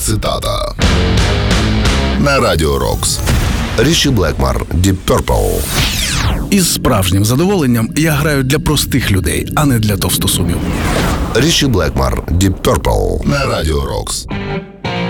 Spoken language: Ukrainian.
цитата. На Радіо Рокс. Річі Блекмор, Deep Purple. Із справжнім задоволенням я граю для простих людей, а не для товстосумів. Річі Блекмор, Deep Purple. На Радіо Рокс.